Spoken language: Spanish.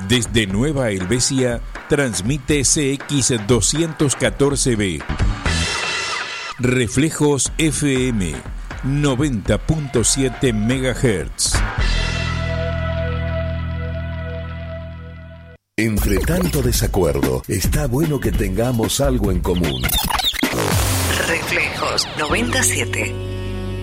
Desde Nueva Helvecia, transmite CX214B. Reflejos FM 90.7 MHz. Entre tanto desacuerdo, está bueno que tengamos algo en común. Reflejos 97.